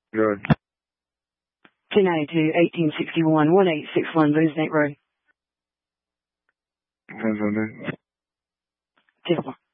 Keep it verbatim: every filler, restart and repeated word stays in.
Good. two ninety-two, eighteen sixty-one, one eight six one, Boozeneck Road. Depends on it. Ten four.